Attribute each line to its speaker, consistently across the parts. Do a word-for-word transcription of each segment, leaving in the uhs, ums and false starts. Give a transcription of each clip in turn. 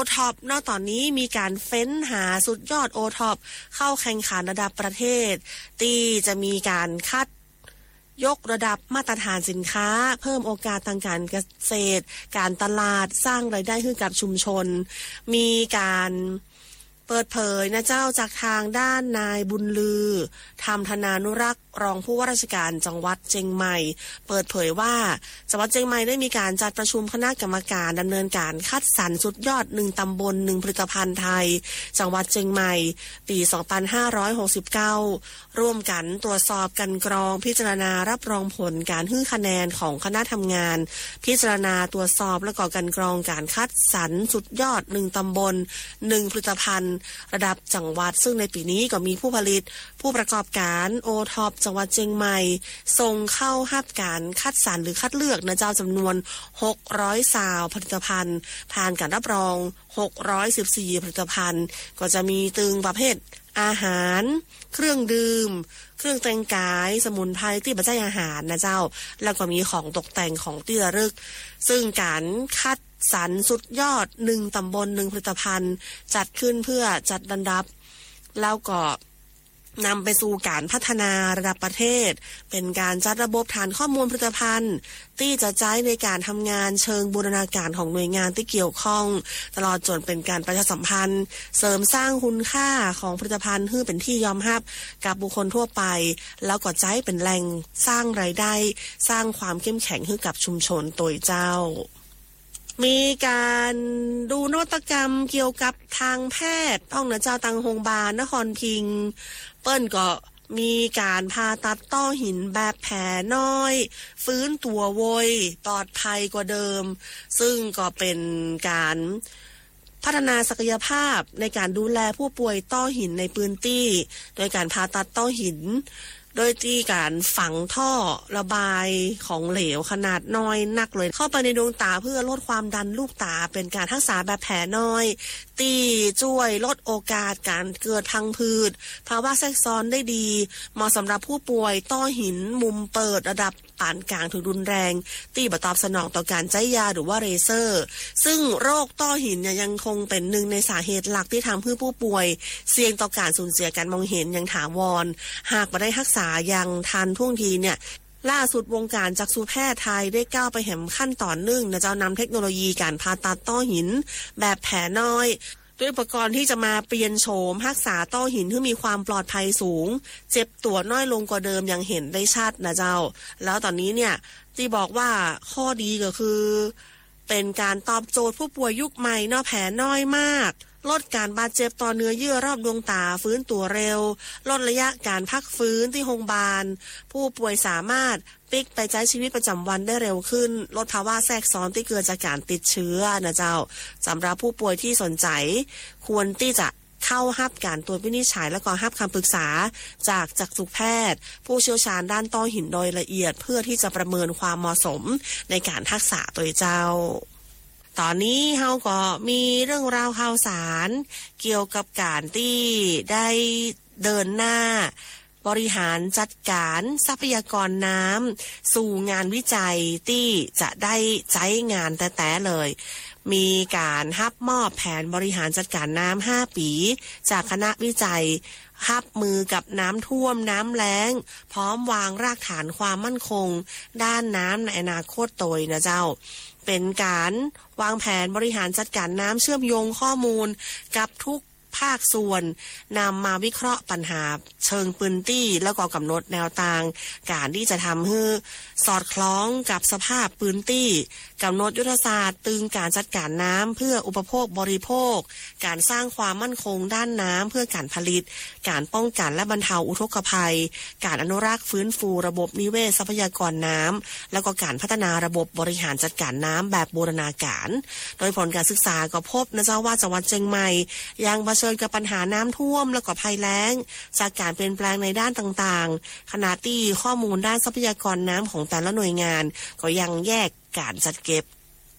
Speaker 1: ท็อปนอกตอนนี้มีการเฟ้นหาสุดยอดโอท็อปเข้าแข่งขันระดับประเทศที่จะมีการคัดยกระดับมาตรฐานสินค้าเพิ่มโอกาสทางการเกษตรการตลาดสร้างรายได้ให้กับชุมชนมีการเปิดเผยนะเจ้าจากทางด้านนายบุญลือธรรมธนานุรักษ์รองผู้ว่าราชการจังหวัดเชียงใหม่เปิดเผยว่าจังหวัดเชียงใหม่ได้มีการจัดประชุมคณะกรรมการดำเนินการคัดสรรสุดยอดหนึ่งตำบลหนึ่งผลิตภัณฑ์ไทยจังหวัดเชียงใหม่ปีสองพันห้าร้อยหกสิบเก้าร่วมกันตรวจสอบกันกรองพิจารณารับรองผลการให้คะแนนของคณะทำงานพิจารณาตรวจสอบและก่อกันกรองการคัดสรรสุดยอดหนึ่งตำบลหนึ่งผลิตภัณฑ์ระดับจังหวัดซึ่งในปีนี้ก็มีผู้ผลิตผู้ประกอบการโอท็อปจังหวัดเชียงใหม่ส่งเข้ารับการคัดสรรหรือคัดเลือกนะเจ้าจำนวนหกร้อยสาวผลิตภัณฑ์ผ่านการรับรองหกร้อยสิบสี่ผลิตภัณฑ์ก็จะมีตึงประเภทอาหารเครื่องดื่มเครื่องแต่งกายสมุนไพรที่ปัจจัยอาหารนะเจ้าแล้วก็มีของตกแต่งของที่ระลึกซึ่งการคัดสรรสุดยอดหนึ่งตำบลหนึ่งผลิตภัณฑ์จัดขึ้นเพื่อจัดลำดับแล้วก็นำไปสู่การพัฒนาระดับประเทศเป็นการจัดระบบฐานข้อมูลผลิตภัณฑ์ที่จะใช้ในการทำงานเชิงบูรณาการของหน่วยงานที่เกี่ยวข้องตลอดจนเป็นการประชาสัมพันธ์เสริมสร้างคุณค่าของผลิตภัณฑ์ให้เป็นที่ยอมรับกับบุคคลทั่วไปแล้วก็ใช้เป็นแหล่งสร้างรายได้สร้างความเข้มแข็งให้กับชุมชนโดยเจ้ามีการดูนวัตกรรมเกี่ยวกับทางแพทย์ห้องเหนือเจ้าตังโรงพยาบาลนครพิงค์เปิ้นก็มีการผ่าตัดต้อหินแบบแผลน้อยฟื้นตัวโวยปลอดภัยกว่าเดิมซึ่งก็เป็นการพัฒนาศักยภาพในการดูแลผู้ป่วยต้อหินในพื้นที่โดยการผ่าตัดต้อหินโดยที่การฝังท่อระบายของเหลวขนาดน้อยนักเลยเข้าไปในดวงตาเพื่อลดความดันลูกตาเป็นการรักษาแบบแผลน้อยที่ช่วยลดโอกาสการเกิดพังผืดภาวะแทรกซ้อนได้ดีเหมาะสำหรับผู้ป่วยต้อหินมุมเปิดระดับปานกลางถึงรุนแรงที่บ่ตอบสนองต่อการใช้ยาหรือว่าเลเซอร์ซึ่งโรคต้อหินเนี่ยยังคงเป็นหนึ่งในสาเหตุหลักที่ทำให้ผู้ป่วยเสี่ยงต่อการสูญเสียการมองเห็นอย่างถาวรหากไม่ได้รักษาอย่างทันท่วงทีเนี่ยล่าสุดวงการจักษุแพทย์ไทยได้ก้าวไปแห่งขั้นตอนหนึ่งนะเจ้านำเทคโนโลยีการผ่าตัดต้อหินแบบแผลน้อยด้วยอุปกรณ์ที่จะมาเปลี่ยนโฉมรักษาต้อหินที่มีความปลอดภัยสูงเจ็บตัวน้อยลงกว่าเดิมอย่างเห็นได้ชัดนะเจ้าแล้วตอนนี้เนี่ยที่บอกว่าข้อดีก็คือเป็นการตอบโจทย์ผู้ป่วยยุคใหม่เนาะแผลน้อยมากลดการบาดเจ็บต่อเนื้อเยื่อรอบดวงตาฟื้นตัวเร็วลดระยะการพักฟื้นที่โรงพยาบาลผู้ป่วยสามารถปิกไปใช้ชีวิตประจำวันได้เร็วขึ้นลดภาวะแทรกซ้อนที่เกิดจากการติดเชื้อนะเจ้าสำหรับผู้ป่วยที่สนใจควรที่จะเข้ารับการตรวจวินิจฉัยและก็รับคำปรึกษาจากจักษุแพทย์ผู้เชี่ยวชาญด้านต้อหินโดยละเอียดเพื่อที่จะประเมินความเหมาะสมในการรักษาตัวเจ้าตอนนี้เฮาก็มีเรื่องราวข่าวสารเกี่ยวกับการที่ได้เดินหน้าบริหารจัดการทรัพยากรน้ำสู่งานวิจัยที่จะได้ใช้งานแต่แต่เลยมีการรับมอบแผนบริหารจัดการน้ำห้าปีจากคณะวิจัยรับมือกับน้ำท่วมน้ำแล้งพร้อมวางรากฐานความมั่นคงด้านน้ำในอนาคตโดยนะเจ้าเป็นการวางแผนบริหารจัดการน้ำเชื่อมโยงข้อมูลกับทุกภาคส่วนนำมาวิเคราะห์ปัญหาเชิงพื้นที่แล้วก็กำหนดแนวทางการที่จะทำให้สอดคล้องกับสภาพพื้นที่กำหนดยุทธศาสตร์ตึงการจัดการน้ำเพื่ออุปโภคบริโภคการสร้างความมั่นคงด้านน้ำเพื่อการผลิตการป้องกันและบรรเทาอุทกภัยการอนุรักษ์ฟื้นฟูระบบนิเวศทรัพยากรน้ำแล้วก็การพัฒนาระบบบริหารจัดการน้ำแบบบูรณาการโดยผลการศึกษาก็พบนะเจ้าว่าจังหวัดเชียงใหม่ยังเผชิญกับปัญหาน้ำท่วมและก็ภัยแล้งจากการเปลี่ยนแปลงในด้านต่างๆขณะที่ข้อมูลด้านทรัพยากรน้ำของแต่ละหน่วยงานก็ยังแยกการจัดเก็บ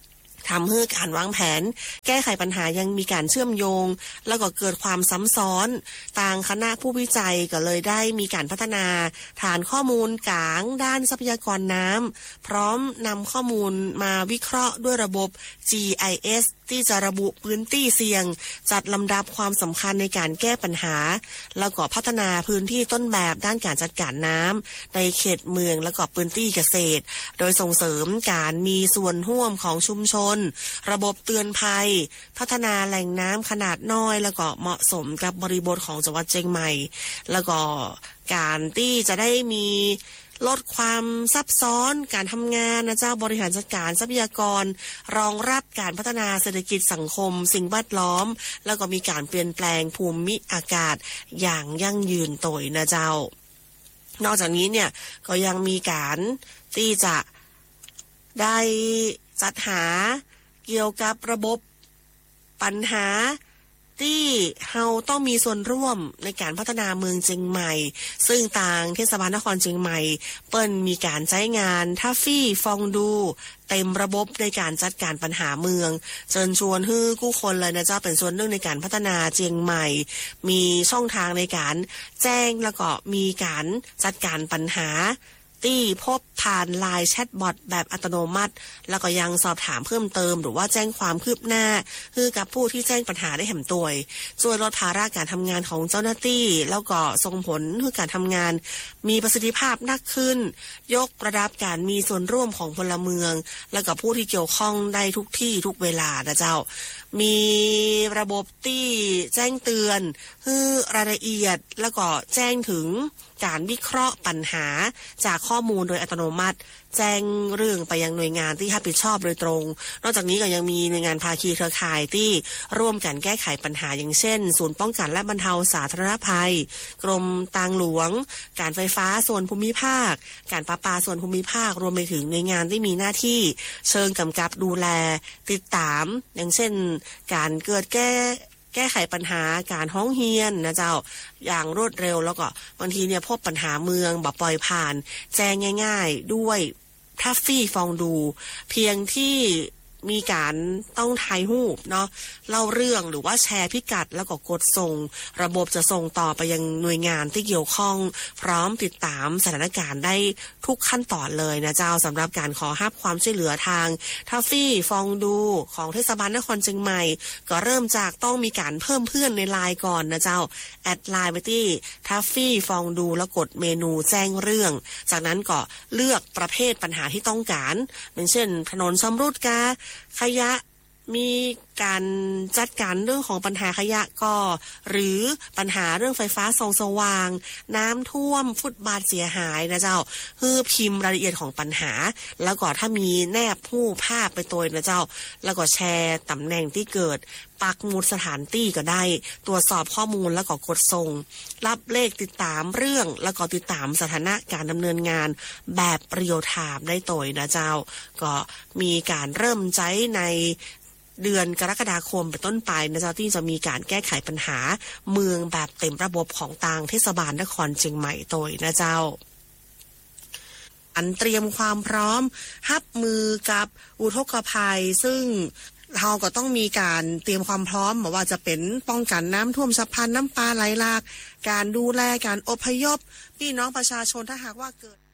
Speaker 1: ทำให้การวางแผนแก้ไขปัญหายังมีการเชื่อมโยงแล้วก็เกิดความซ้ำซ้อนทางคณะผู้วิจัยก็เลยได้มีการพัฒนาฐานข้อมูลกลางด้านทรัพยากรน้ำพร้อมนำข้อมูลมาวิเคราะห์ด้วยระบบ จี ไอ เอส ที่จะระบุพื้นที่เสี่ยงจัดลำดับความสำคัญในการแก้ปัญหาแล้วก็พัฒนาพื้นที่ต้นแบบด้านการจัดการน้ำในเขตเมืองและก็พื้นที่เกษตรโดยส่งเสริมการมีส่วนร่วมของชุมชนระบบเตือนภัยพัฒนาแหล่งน้ำขนาดน้อยแล้วก็เหมาะสมกับบริบทของจังหวัดเชียงใหม่แล้วก็การที่จะได้มีลดความซับซ้อนการทำงานนะเจ้าบริหารจัดการทรัพยากรรองรับการพัฒนาเศรษฐกิจสังคมสิ่งแวดล้อมแล้วก็มีการเปลี่ยนแปลงภูมิอากาศอย่างยั่งยืนโดยนะเจ้านอกจากนี้เนี่ยก็ยังมีการที่จะได้จัดหาเกี่ยวกับระบบปัญหาที่เฮาต้องมีส่วนร่วมในการพัฒนาเมืองเชียงใหม่ซึ่งทางเทศบาลนครเชียงใหม่เปิ้นมีการใช้งานทัฟฟี่ฟองดูเต็มระบบในการจัดการปัญหาเมืองเชิญชวนให้ผู้คนเลยนะเจ้าเป็นส่วนหนึ่งในการพัฒนาเชียงใหม่มีช่องทางในการแจ้งแล้วก็มีการจัดการปัญหาที่พบผ่านไลน์แชทบอทแบบอัตโนมัติแล้วก็ยังสอบถามเพิ่มเติมหรือว่าแจ้งความคืบหน้าคือกับผู้ที่แจ้งปัญหาได้แห่มตัวช่วยลดภาระการทำงานของเจ้าหน้าที่แล้วก็ส่งผลให้การทำงานมีประสิทธิภาพมากขึ้นยกระดับการมีส่วนร่วมของพลเมืองแล้วก็ผู้ที่เกี่ยวข้องได้ทุกที่ทุกเวลานะเจ้ามีระบบที่แจ้งเตือนคือรายละเอียดแล้วก็แจ้งถึงการวิเคราะห์ปัญหาจากข้อมูลโดยอัตโนมัติแจ้งเรื่องไปยังหน่วยงานที่รับผิดชอบโดยตรงนอกจากนี้ก็ยังมีหน่วยงานภาคีเครือข่ายที่ร่วมกันแก้ไขปัญหาอย่างเช่นศูนย์ป้องกันและบรรเทาสาธารณภัยกรมทางหลวงการไฟฟ้าส่วนภูมิภาคการประปาส่วนภูมิภาครวมไปถึงหน่วยงานที่มีหน้าที่เชิงกำกับดูแลติดตามอย่างเช่นการเกิดแก้แก้ไขปัญหาการห้องเฮียนนะเจ้าอย่างรวดเร็วแล้วก็บางทีเนี่ยพบปัญหาเมืองแบบปล่อยผ่านแจ้งง่ายๆด้วยทัฟฟี่ฟองดูเพียงที่มีการต้องถ่ายรูปเนาะเล่าเรื่องหรือว่าแชร์พิกัดแล้วก็กดส่งระบบจะส่งต่อไปยังหน่วยงานที่เกี่ยวข้องพร้อมติดตามสถานการณ์ได้ทุกขั้นตอนเลยนะเจ้าสำหรับการขอรับความช่วยเหลือทางทัฟฟี่ฟองดูของเทศบาลนครเชียงใหม่ก็เริ่มจากต้องมีการเพิ่มเพื่อนในไลน์ก่อนนะเจ้าแอดไลน์ไปที่ทัฟฟี่ฟองดูแล้วกดเมนูแจ้งเรื่องจากนั้นก็เลือกประเภทปัญหาที่ต้องการอย่างเช่นถนนชำรุดกาขยะมีการจัดการเรื่องของปัญหาขยะก็หรือปัญหาเรื่องไฟฟ้าส่องสว่างน้ำท่วมฟุตบาทเสียหายนะเจ้าคือพิมพ์รายละเอียดของปัญหาแล้วก็ถ้ามีแนบผู้ภาพไปตัวนะเจ้าแล้วก็แชร์ตำแหน่งที่เกิดปักหมุดสถานที่ก็ได้ตรวจสอบข้อมูลแล้วก็กดส่งรับเลขติดตามเรื่องแล้วก็ติดตามสถานะการดำเนินงานแบบเรียลไทม์ได้ตัวนะเจ้าก็มีการเริ่มใช้ในเดือนกรกฎาคมเป็นต้นไปนะเจ้าที่จะมีการแก้ไขปัญหาเมืองแบบเต็มระบบของทางเทศบาลนครเชียงใหม่โดยนะเจ้าอันเตรียมความพร้อมรับมือกับอุทกภัยซึ่งเราก็ต้องมีการเตรียมความพร้อมบอกว่าจะเป็นป้องกันน้ำท่วมฉับพลันน้ำป่าไหลหลากการดูแลการอพยพพี่น้องประชาชนถ้าหากว่าเกิด